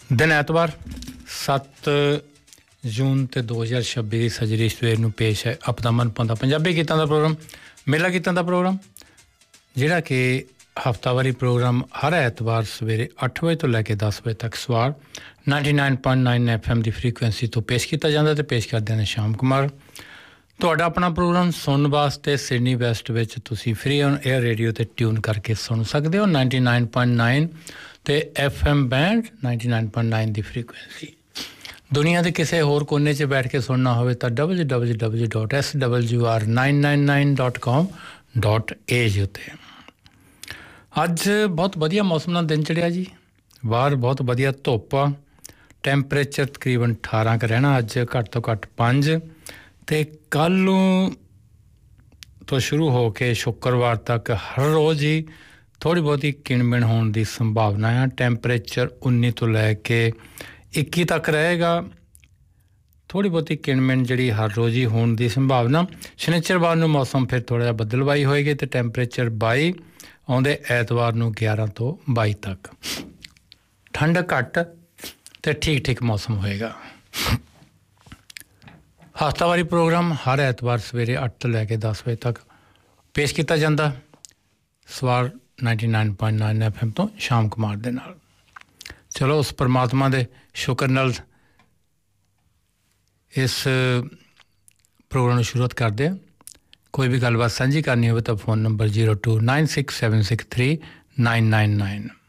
दिन ऐतवार 7 जून ते 2026 ਦੀ ਸਜਰੀ ਸਵੇਰ ਨੂੰ ਪੇਸ਼ ਹੈ ਆਪਦਾ ਮਨਪਸੰਦ ਪੰਜਾਬੀ ਗੀਤਾਂ ਦਾ ਪ੍ਰੋਗਰਾਮ ਮੇਲਾ ਗੀਤਾਂ ਦਾ ਪ੍ਰੋਗਰਾਮ ਜਿਹੜਾ ਕਿ ਹਫਤਾਵਾਰੀ ਪ੍ਰੋਗਰਾਮ ਹਰ ਐਤਵਾਰ ਸਵੇਰੇ 8 ਵਜੇ ਤੋਂ ਲੈ ਕੇ 10 ਵਜੇ ਤੱਕ ਸਵਾਰ 99.9 FM ਦੀ ਫ੍ਰੀਕੁਐਂਸੀ ਤੋਂ ਪੇਸ਼ ਕੀਤਾ ਜਾਂਦਾ ਤੇ ਪੇਸ਼ ਕਰਦੇ ਨੇ ਸ਼ਾਮ ਕੁਮਾਰ ਤੁਹਾਡਾ ਆਪਣਾ ਪ੍ਰੋਗਰਾਮ ਸੁਣਨ ਵਾਸਤੇ ਸਿਡਨੀ ਵੈਸਟ ਵਿੱਚ ਤੁਸੀਂ ਫ੍ਰੀ ਔਨ 에ਅਰ ਰੇਡੀਓ ਤੇ ਟਿਊਨ ਕਰਕੇ ਸੁਣ ਸਕਦੇ ਹੋ 99.9 ਤੇ FM ਬੈਂਡ 99.9 ਦੀ ਫ੍ਰੀਕੁਐਂਸੀ ਦੁਨੀਆ ਦੇ ਕਿਸੇ ਹੋਰ ਕੋਨੇ 'ਚ ਬੈਠ ਕੇ ਸੁਣਨਾ ਹੋਵੇ ਤਾਂ www.swr999.com.age ਉੱਤੇ ਅੱਜ ਬਹੁਤ ਵਧੀਆ ਮੌਸਮ ਨਾਲ ਦਿਨ ਚੜਿਆ ਜੀ ਬਾਹਰ ਬਹੁਤ ਵਧੀਆ ਧੁੱਪ ਆ ਟੈਂਪਰੇਚਰ ਤਕਰੀਬਨ 18 ਕ ਰਹਿਣਾ ਅੱਜ ਘੱਟ ਤੋਂ ਘੱਟ 5 ਤੇ ਕੱਲ੍ਹ ਨੂੰ ਤੋਂ ਸ਼ੁਰੂ ਹੋ ਕੇ ਸ਼ੁੱਕਰਵਾਰ ਤੱਕ ਹਰ ਰੋਜ਼ ਹੀ ਥੋੜ੍ਹੀ ਬਹੁਤੀ ਕਿਣਮਿਣ ਹੋਣ ਦੀ ਸੰਭਾਵਨਾ ਹੈ ਟੈਂਪਰੇਚਰ 19 ਤੋਂ ਲੈ ਕੇ 21 ਤੱਕ ਰਹੇਗਾ ਥੋੜ੍ਹੀ ਬਹੁਤੀ ਕਿਣਮਿਣ ਜਿਹੜੀ ਹਰ ਰੋਜ਼ ਹੀ ਹੋਣ ਦੀ ਸੰਭਾਵਨਾ ਸ਼ਨੀਚਰਵਾਰ ਨੂੰ ਮੌਸਮ ਫਿਰ ਥੋੜ੍ਹਾ ਜਿਹਾ ਬੱਦਲਵਾਈ ਹੋਏਗੀ ਅਤੇ ਟੈਂਪਰੇਚਰ 22 ਆਉਂਦੇ ਐਤਵਾਰ ਨੂੰ 11 ਤੋਂ 22 ਤੱਕ ਠੰਡ ਘੱਟ ਅਤੇ ਠੀਕ ਠੀਕ ਮੌਸਮ ਹੋਏਗਾ ਹਫ਼ਤਾਵਾਰੀ ਪ੍ਰੋਗਰਾਮ ਹਰ ਐਤਵਾਰ ਸਵੇਰੇ 8 ਤੋਂ ਲੈ ਕੇ 10 ਵਜੇ ਤੱਕ ਪੇਸ਼ ਕੀਤਾ ਜਾਂਦਾ ਸਵਾਰ 99.9 FM ਤੋਂ ਸ਼ਾਮ ਕੁਮਾਰ ਦੇ ਨਾਲ ਚਲੋ ਉਸ ਪਰਮਾਤਮਾ ਦੇ ਸ਼ੁਕਰ ਨਾਲ ਇਸ ਪ੍ਰੋਗਰਾਮ ਨੂੰ ਸ਼ੁਰੂਆਤ ਕਰਦੇ ਹਾਂ ਕੋਈ ਵੀ ਗੱਲਬਾਤ ਸਾਂਝੀ ਕਰਨੀ ਹੋਵੇ ਤਾਂ ਫੋਨ ਨੰਬਰ 0296763999